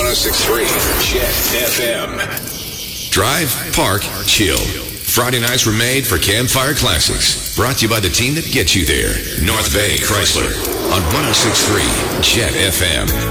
106.3 Jet FM. Drive, park, chill. Friday nights were made for Campfire Classics. Brought to you by the team that gets you there. North Bay Chrysler on 106.3 Jet FM.